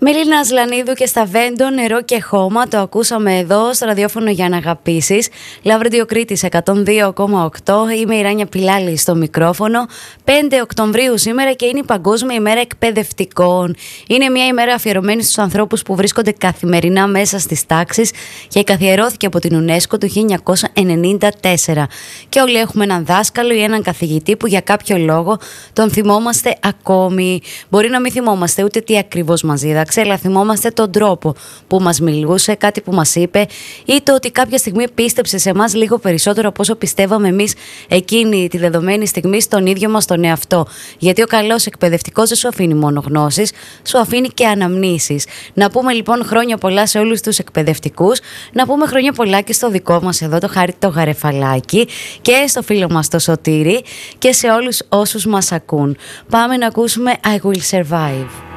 Μελίνα Ασλανίδου και Σταβέντο, νερό και χώμα. Το ακούσαμε εδώ στο ραδιόφωνο για να αγαπήσεις. Λαύριο Κρήτης 102,8. Είμαι η Ράνια Πιλάλη στο μικρόφωνο. 5 Οκτωβρίου σήμερα και είναι η Παγκόσμια ημέρα εκπαιδευτικών. Είναι μια ημέρα αφιερωμένη στους ανθρώπους που βρίσκονται καθημερινά μέσα στις τάξεις και καθιερώθηκε από την UNESCO το 1994. Και όλοι έχουμε έναν δάσκαλο ή έναν καθηγητή που για κάποιο λόγο τον θυμόμαστε ακόμη. Μπορεί να μην θυμόμαστε ούτε τι ακριβώς μας δίδαξε, αλλά θυμόμαστε τον τρόπο που μας μιλούσε, κάτι που μας είπε ή το ότι κάποια στιγμή πίστεψε σε εμάς λίγο περισσότερο από όσο πιστεύαμε εμείς εκείνη τη δεδομένη στιγμή στον ίδιο μας τον εαυτό. Γιατί ο καλός εκπαιδευτικός δεν σου αφήνει μόνο γνώσεις, σου αφήνει και αναμνήσεις. Να πούμε λοιπόν χρόνια πολλά σε όλους τους εκπαιδευτικούς, να πούμε χρόνια πολλά και στο δικό μας εδώ το Χάρη το Γαρεφαλάκι και στο φίλο μας το Σωτήρη και σε όλους όσους μας ακούν. Πάμε να ακούσουμε I Will Survive.